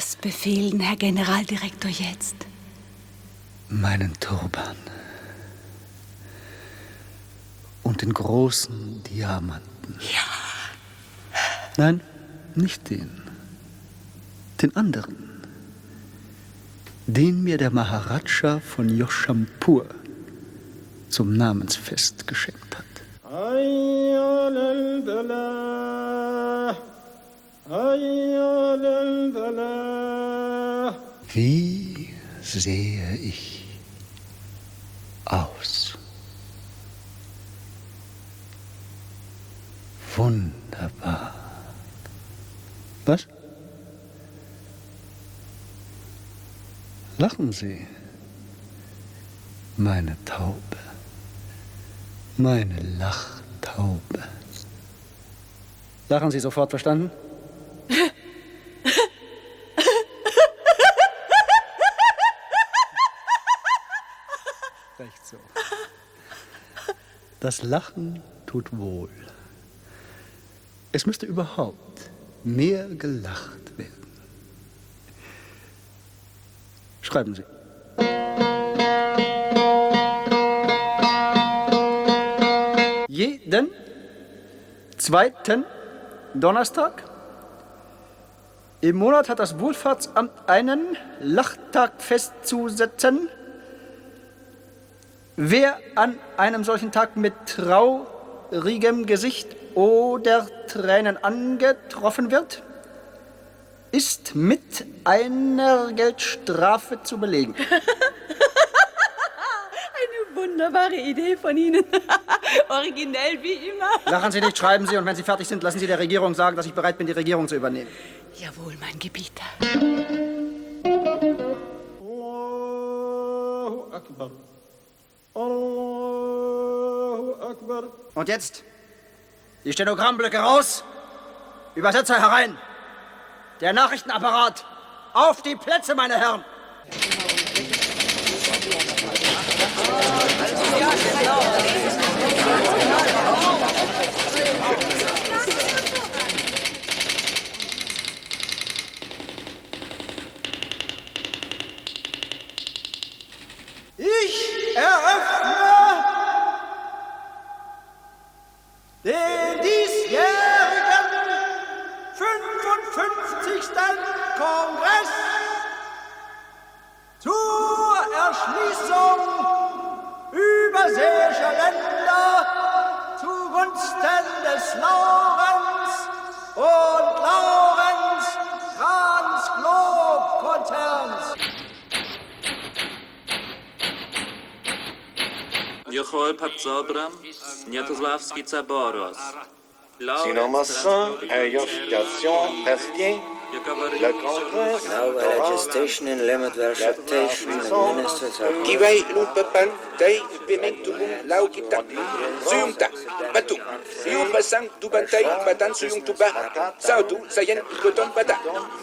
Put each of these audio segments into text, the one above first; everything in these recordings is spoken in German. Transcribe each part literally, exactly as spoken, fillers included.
Was befehlen, Herr Generaldirektor, jetzt? Meinen Turban. Und den großen Diamanten. Ja. Nein, nicht den. Den anderen. Den mir der Maharaja von Yoshampur zum Namensfest geschenkt hat. Wie sehe ich aus? Wunderbar. Was? Lachen Sie, meine Taube, meine Lachtaube. Lachen Sie sofort, verstanden? Recht so. Das Lachen tut wohl. Es müsste überhaupt mehr gelacht werden. Schreiben Sie. Jeden zweiten Donnerstag im Monat hat das Wohlfahrtsamt einen Lachtag festzusetzen. Wer an einem solchen Tag mit traurigem Gesicht oder Tränen angetroffen wird, ist mit einer Geldstrafe zu belegen. Eine wunderbare Idee von Ihnen. Originell wie immer. Lachen Sie nicht, schreiben Sie, und wenn Sie fertig sind, lassen Sie der Regierung sagen, dass ich bereit bin, die Regierung zu übernehmen. Jawohl, mein Gebieter. Allahu Akbar. Allahu Akbar. Und jetzt die Stenogrammblöcke raus, Übersetzer herein. Der Nachrichtenapparat, auf die Plätze, meine Herren! Ich eröffne den diesjährigen fünfundfünfzigsten Kongress zur Erschließung überseeischer Länder zugunsten des Laurenz und Laurenz Transglob-Konzerns. Jochol Papzobram, Niatoslavski Tsaboros. Sinomasson, Ayostation, Pastien, le Congrès, Now legislation in limit versation and administrative. Kivai Lumpapan, Tay, Pimentumum, Laukita, Suyumta, Batu, Suyumpasang, Dubantay, Batan Suyum Tuba, Sautu, Sayen, Koton Bata.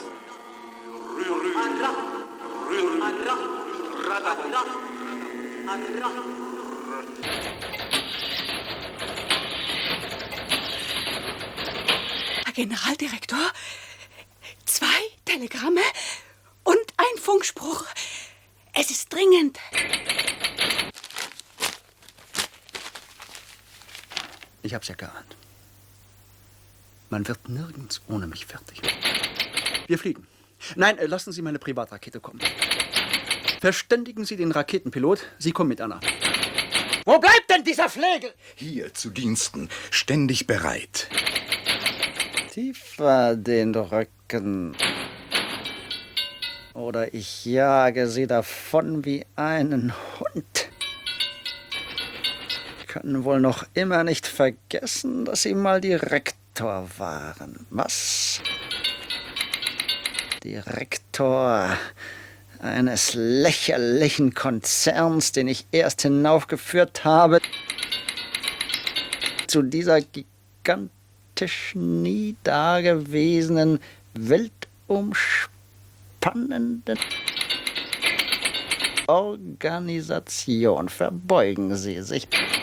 Herr Generaldirektor, zwei Telegramme und ein Funkspruch. Es ist dringend. Ich hab's ja geahnt. Man wird nirgends ohne mich fertig. Wir fliegen. Nein, lassen Sie meine Privatrakete kommen. Verständigen Sie den Raketenpilot. Sie kommen mit, Anna. Wo bleibt denn dieser Flegel? Hier zu Diensten, ständig bereit. Tiefer den Rücken. Oder ich jage Sie davon wie einen Hund. Sie können wohl noch immer nicht vergessen, dass Sie mal Direktor waren. Was? Direktor eines lächerlichen Konzerns, den ich erst hinaufgeführt habe, zu dieser gigantisch nie dagewesenen, weltumspannenden Organisation. Verbeugen Sie sich.